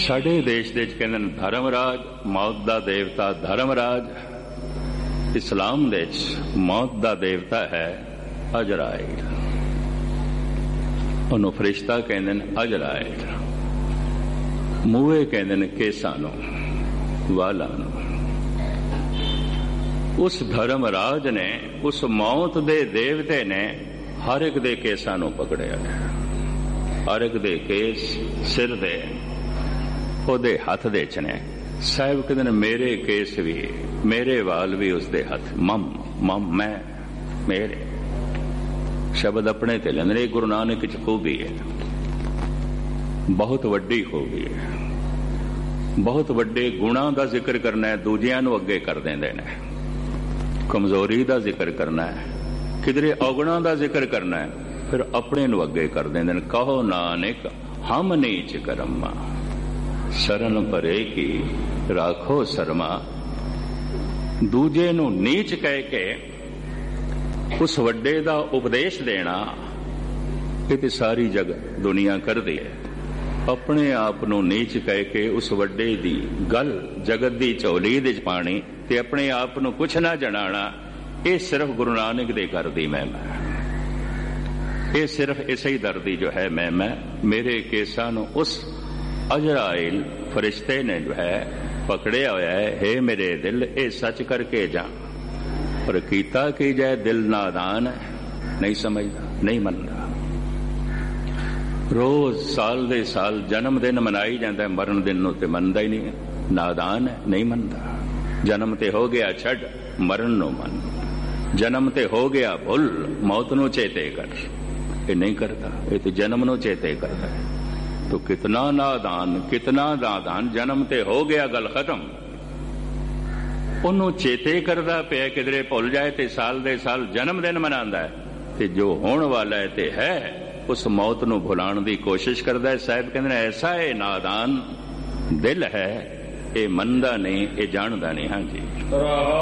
ਸਾਡੇ ਦੇਸ਼ ਦੇ ਵਿੱਚ ਕਹਿੰਦੇ ਨੇ ਧਰਮਰਾਜ, ਮੌਤ ਦਾ ਦੇਵਤਾ ਧਰਮਰਾਜ। ਇਸਲਾਮ ਦੇ ਵਿੱਚ ਮੌਤ ਦਾ ਦੇਵਤਾ ਹੈ ਅਜ਼ਰਾਇਲ। ਉਹਨੂੰ ਫਰਿਸ਼ਤਾ ਕਹਿੰਦੇ ਨੇ ਅਜ਼ਰਾਇਲ। ਮੂਹੇ ਕਹਿੰਦੇ ਨੇ ਕੇਸਾਂ ਨੂੰ, ਵਾਲਾਂ ਨੂੰ। ਉਸ ਧਰਮਰਾਜ ਨੇ, ਉਸ ਮੌਤ ਦੇ ਦੇਵਤੇ ਨੇ ਹਰ ਇੱਕ ਦੇ ਕੇਸਾਂ ਨੂੰ ਪਕੜਿਆ। ਹਰ ਇੱਕ ਦੇ ਕੇਸ ਸਿਰ ਦੇ ਉਹਦੇ ਹੱਥ ਦੇ ਚ ਨੇ। ਸਾਹਿਬ ਕਹਿੰਦੇ ਨੇ ਮੇਰੇ ਕੇਸ ਵੀ, ਮੇਰੇ ਵਾਲ ਵੀ ਉਸਦੇ ਹੱਥ। ਮਮ ਮੈਂ, ਮੇਰੇ ਸ਼ਬਦ ਆਪਣੇ ਤੇ ਲੈਂਦੇ ਨੇ। ਗੁਰੂ ਨਾਨਕ ਚ ਖੂਬੀ ਹੈ, ਬਹੁਤ ਵੱਡੀ ਖੂਬੀ ਹੈ। ਬਹੁਤ ਵੱਡੇ ਗੁਣਾਂ ਦਾ ਜ਼ਿਕਰ ਕਰਨਾ ਹੈ, ਦੂਜਿਆਂ ਨੂੰ ਅੱਗੇ ਕਰ ਦਿੰਦੇ ਨੇ। ਕਮਜ਼ੋਰੀ ਦਾ ਜ਼ਿਕਰ ਕਰਨਾ ਹੈ, ਕਿਧਰੇ ਔਗੁਣਾਂ ਦਾ ਜ਼ਿਕਰ ਕਰਨਾ ਹੈ, ਫਿਰ ਆਪਣੇ ਨੂੰ ਅੱਗੇ ਕਰ ਦਿੰਦੇ ਨੇ। ਕਹੋ ਨਾਨਕ ਹਮ ਨੀਚ ਕਰਮਾ, ਸ਼ਰਨ ਪਰੇ ਕੀ ਰਾਖੋ ਸ਼ਰਮਾ। ਦੂਜੇ ਨੂੰ ਨੀਚ ਕਹਿ ਕੇ ਉਸ ਵੱਡੇ ਦਾ ਉਪਦੇਸ਼ ਦੇਣਾ, ਇਹ ਤੇ ਸਾਰੀ ਦੁਨੀਆ ਕਰਦੀ ਹੈ। ਆਪਣੇ ਆਪ ਨੂੰ ਨੀਚ ਕਹਿ ਕੇ ਉਸ ਵੱਡੇ ਦੀ ਗੱਲ ਜਗਤ ਦੀ ਝੋਲੀ ਦੇ ਚ ਪਾਣੀ ਤੇ ਆਪਣੇ ਆਪ ਨੂੰ ਕੁਛ ਨਾ ਜਣਾਣਾ, ਇਹ ਸਿਰਫ ਗੁਰੂ ਨਾਨਕ ਦੇ ਘਰ ਦੀ ਮਹਿਮਾ ਹੈ। ਇਹ ਸਿਰਫ ਇਸੇ ਹੀ ਦਰ ਦੀ ਜੋ ਹੈ ਮਹਿਮਾ। ਮੇਰੇ ਕੇਸਾਂ ਨੂੰ ਉਸ ਅਜ਼ਰਾਇਲ ਫਰਿਸ਼ਤੇ ਨੇ ਜੋ ਹੈ ਪਕੜਿਆ ਹੋਇਆ ਹੈ। ਹੇ ਮੇਰੇ ਦਿਲ, ਇਹ ਸੱਚ ਕਰਕੇ ਜਾ। ਪਰ ਕੀਤਾ ਕੀ ਜਾਏ, ਦਿਲ ਨਾਦਾਨ ਹੈ, ਨਹੀਂ ਸਮਝਦਾ, ਨਹੀਂ ਮੰਨਦਾ। ਰੋਜ਼ ਸਾਲ ਦੇ ਸਾਲ ਜਨਮ ਦਿਨ ਮਨਾਈ ਜਾਂਦਾ, ਮਰਨ ਦਿਨ ਨੂੰ ਤੇ ਮੰਨਦਾ ਹੀ ਨਹੀਂ। ਨਾਦਾਨ ਹੈ, ਨਹੀਂ ਮੰਨਦਾ। ਜਨਮ ਤੇ ਹੋ ਗਿਆ ਛੱਡ, ਮਰਨ ਨੂੰ ਮੰਨ। ਜਨਮ ਤੇ ਹੋ ਗਿਆ ਭੁੱਲ, ਮੌਤ ਨੂੰ ਚੇਤੇ ਕਰ। ਇਹ ਨਹੀਂ ਕਰਦਾ, ਇਹ ਤੇ ਜਨਮ ਨੂੰ ਚੇਤੇ ਕਰਦਾ ਹੈ। ਤੋ ਕਿਤਨਾ ਨਾਦਾਨ, ਕਿਤਨਾ ਨਾਦਾਨ। ਜਨਮ ਤੇ ਹੋ ਗਿਆ, ਗੱਲ ਖਤਮ। ਉਹਨੂੰ ਚੇਤੇ ਕਰਦਾ ਪਿਆ, ਕਿਧਰੇ ਭੁੱਲ ਜਾਏ ਤੇ ਸਾਲ ਦੇ ਸਾਲ ਜਨਮ ਦਿਨ ਮਨਾਉਂਦਾ ਹੈ। ਤੇ ਜੋ ਹੋਣ ਵਾਲਾ ਹੈ ਤੇ ਹੈ, ਉਸ ਮੌਤ ਨੂੰ ਭੁਲਾਉਣ ਦੀ ਕੋਸ਼ਿਸ਼ ਕਰਦਾ ਹੈ। ਸਾਹਿਬ ਕਹਿੰਦੇ ਨੇ ਐਸਾ ਇਹ ਨਾਦਾਨ ਦਿਲ ਹੈ, ਇਹ ਮੰਨਦਾ ਨਹੀਂ, ਇਹ ਜਾਣਦਾ ਨਹੀਂ। ਹਾਂਜੀ।